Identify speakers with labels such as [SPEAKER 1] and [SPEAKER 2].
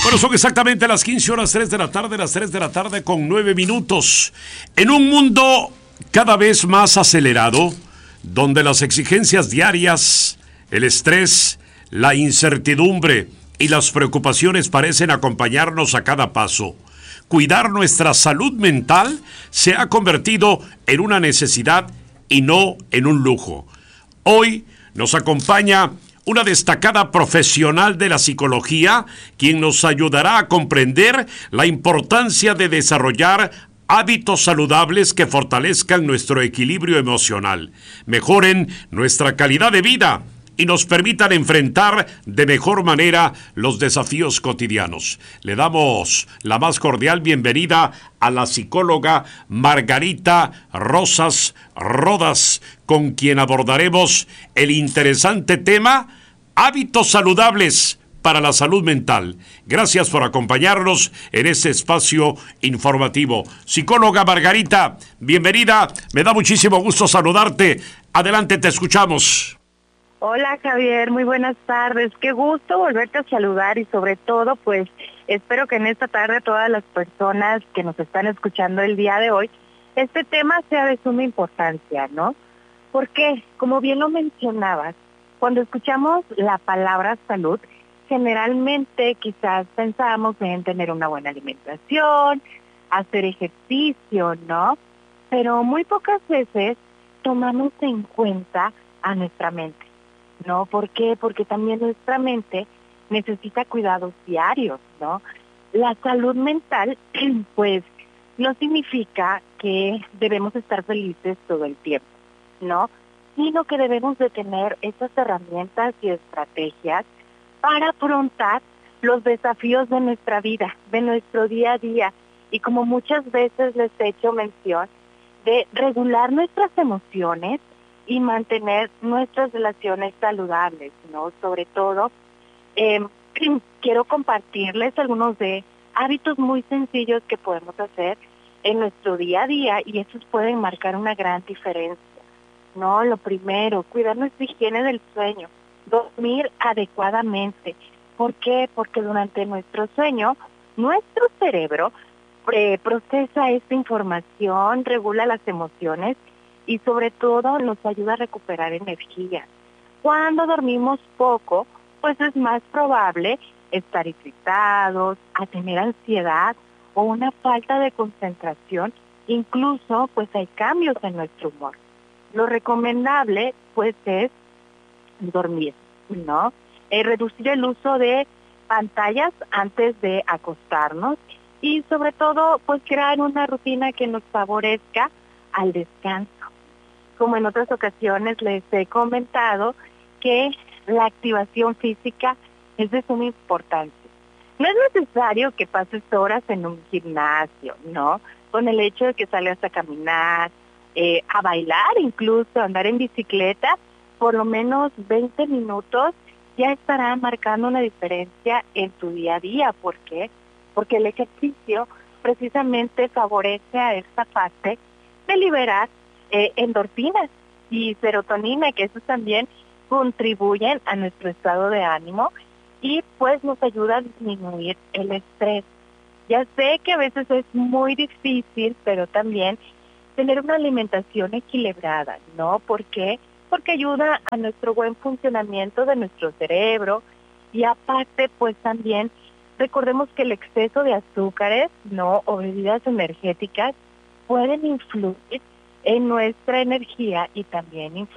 [SPEAKER 1] Bueno, son exactamente las 15 horas 3 de la tarde, las 3 de la tarde con 9 minutos. En un mundo cada vez más acelerado, donde las exigencias diarias, el estrés, la incertidumbre y las preocupaciones parecen acompañarnos a cada paso, cuidar nuestra salud mental se ha convertido en una necesidad y no en un lujo. Hoy nos acompaña una destacada profesional de la psicología, quien nos ayudará a comprender la importancia de desarrollar hábitos saludables que fortalezcan nuestro equilibrio emocional, mejoren nuestra calidad de vida y nos permitan enfrentar de mejor manera los desafíos cotidianos. Le damos la más cordial bienvenida a la psicóloga Margarita Rosas Rodas, con quien abordaremos el interesante tema hábitos saludables para la salud mental. Gracias por acompañarnos en este espacio informativo. Psicóloga Margarita, bienvenida. Me da muchísimo gusto saludarte. Adelante, te escuchamos.
[SPEAKER 2] Hola Javier, muy buenas tardes. Qué gusto volverte a saludar y sobre todo, pues, espero que en esta tarde todas las personas que nos están escuchando el día de hoy, este tema sea de suma importancia, ¿no? Porque, como bien lo mencionabas, cuando escuchamos la palabra salud, generalmente quizás pensamos en tener una buena alimentación, hacer ejercicio, ¿no? Pero muy pocas veces tomamos en cuenta a nuestra mente, ¿no? ¿Por qué? Porque también nuestra mente necesita cuidados diarios, ¿no? La salud mental, pues, no significa que debemos estar felices todo el tiempo, ¿no? Sino que debemos de tener esas herramientas y estrategias para afrontar los desafíos de nuestra vida, de nuestro día a día. Y como muchas veces les he hecho mención, de regular nuestras emociones y mantener nuestras relaciones saludables, ¿no? Sobre todo, quiero compartirles algunos de hábitos muy sencillos que podemos hacer en nuestro día a día y esos pueden marcar una gran diferencia, ¿no? Lo primero, cuidar nuestra higiene del sueño, dormir adecuadamente. ¿Por qué? Porque durante nuestro sueño, nuestro cerebro procesa esta información, regula las emociones y sobre todo nos ayuda a recuperar energía. Cuando dormimos poco, pues es más probable estar irritados, a tener ansiedad o una falta de concentración, incluso pues hay cambios en nuestro humor. Lo recomendable pues es dormir, ¿no? Reducir el uso de pantallas antes de acostarnos y sobre todo pues crear una rutina que nos favorezca al descanso. Como en otras ocasiones les he comentado que la activación física es de suma importancia. No es necesario que pases horas en un gimnasio, ¿no? Con el hecho de que salgas a caminar, a bailar, incluso andar en bicicleta, por lo menos 20 minutos ya estará marcando una diferencia en tu día a día. ¿Por qué? Porque el ejercicio precisamente favorece a esta parte de liberar endorfinas y serotonina, que esos también contribuyen a nuestro estado de ánimo y pues nos ayuda a disminuir el estrés. Ya sé que a veces es muy difícil, pero también tener una alimentación equilibrada, ¿no? ¿Por qué? Porque ayuda a nuestro buen funcionamiento de nuestro cerebro y aparte, pues también recordemos que el exceso de azúcares, ¿no? O bebidas energéticas pueden influir en nuestra energía y también influir